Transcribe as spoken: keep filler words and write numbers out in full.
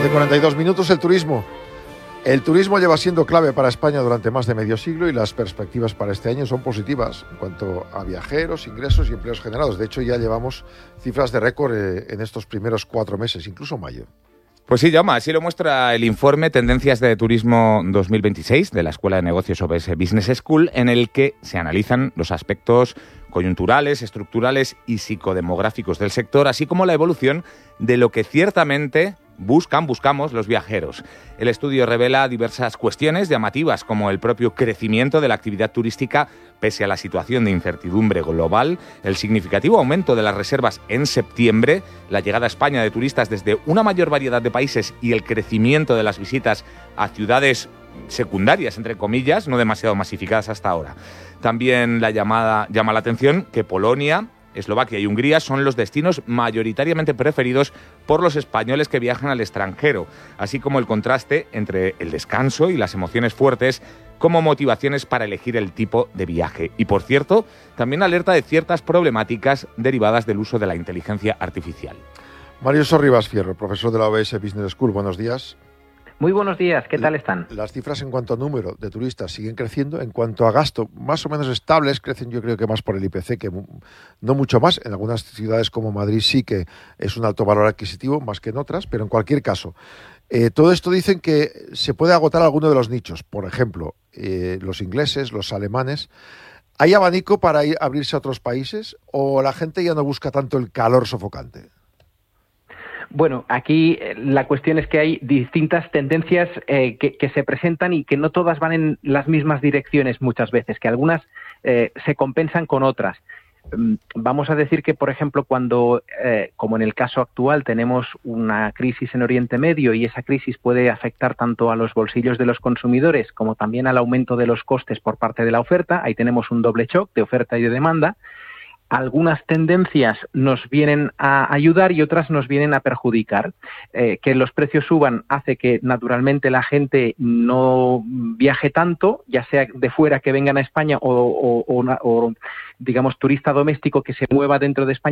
De cuarenta y dos minutos, el turismo. El turismo lleva siendo clave para España durante más de medio siglo y las perspectivas para este año son positivas en cuanto a viajeros, ingresos y empleos generados. De hecho, ya llevamos cifras de récord en estos primeros cuatro meses, incluso mayo. Pues sí, Jaume, así lo muestra el informe Tendencias de Turismo dos mil veintiséis de la Escuela de Negocios O B S Business School, en el que se analizan los aspectos coyunturales, estructurales y psicodemográficos del sector, así como la evolución de lo que ciertamente buscan, buscamos los viajeros. El estudio revela diversas cuestiones llamativas, como el propio crecimiento de la actividad turística pese a la situación de incertidumbre global, el significativo aumento de las reservas en septiembre, la llegada a España de turistas desde una mayor variedad de países y el crecimiento de las visitas a ciudades secundarias, entre comillas, no demasiado masificadas hasta ahora. También la llamada, llama la atención que Polonia, Eslovaquia y Hungría son los destinos mayoritariamente preferidos por los españoles que viajan al extranjero, así como el contraste entre el descanso y las emociones fuertes como motivaciones para elegir el tipo de viaje. Y, por cierto, también alerta de ciertas problemáticas derivadas del uso de la inteligencia artificial. Mario Sorribas Fierro, profesor de la O B S Business School, buenos días. Muy buenos días, ¿qué tal están? Las cifras en cuanto a número de turistas siguen creciendo, en cuanto a gasto más o menos estables, crecen yo creo que más por el I P C, que no mucho más. En algunas ciudades como Madrid sí que es un alto valor adquisitivo, más que en otras, pero en cualquier caso, eh, todo esto dicen que se puede agotar alguno de los nichos, por ejemplo, eh, los ingleses, los alemanes. ¿Hay abanico para ir, abrirse a otros países o la gente ya no busca tanto el calor sofocante? Bueno, aquí la cuestión es que hay distintas tendencias eh, que, que se presentan y que no todas van en las mismas direcciones muchas veces, que algunas eh, se compensan con otras. Vamos a decir que, por ejemplo, cuando, eh, como en el caso actual, tenemos una crisis en Oriente Medio y esa crisis puede afectar tanto a los bolsillos de los consumidores como también al aumento de los costes por parte de la oferta, ahí tenemos un doble shock de oferta y de demanda. Algunas tendencias nos vienen a ayudar y otras nos vienen a perjudicar. Eh, que los precios suban hace que naturalmente la gente no viaje tanto, ya sea de fuera que vengan a España o, o, o, o digamos turista doméstico que se mueva dentro de España.